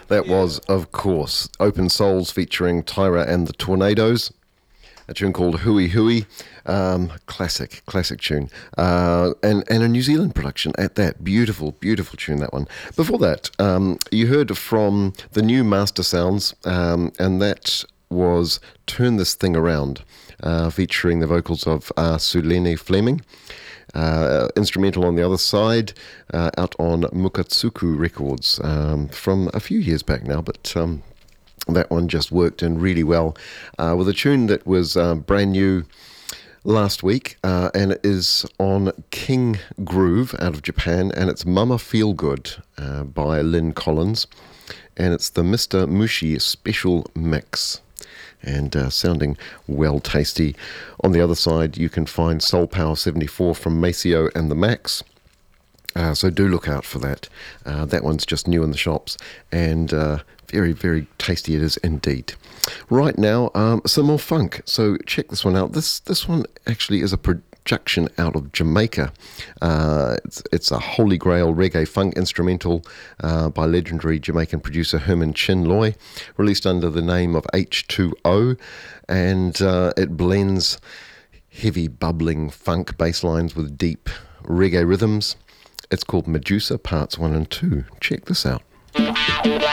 That was, of course, Open Souls featuring Tyra and the Tornadoes, a tune called Hui Hui. Classic tune. And a New Zealand production at that. Beautiful tune, that one. Before that, you heard from the new Master Sounds, and that was Turn This Thing Around, featuring the vocals of Sulene Fleming. Instrumental on the other side, out on Mukatsuku Records from a few years back now, but that one just worked in really well with a tune that was brand new last week, and it is on King Groove out of Japan, and it's Mama Feel Good by Lynn Collins, and it's the Mr. Mushi Special Mix. And sounding well tasty. On the other side, you can find Soul Power 74 from Maceo and the Max. So do look out for that. That one's just new in the shops, and very tasty it is indeed. Right now, some more funk. So check this one out. This one actually is a production out of Jamaica. It's a holy grail reggae funk instrumental by legendary Jamaican producer Herman Chinloy, released under the name of H2O, and it blends heavy bubbling funk bass lines with deep reggae rhythms. It's called Medusa Parts 1 and 2. Check this out.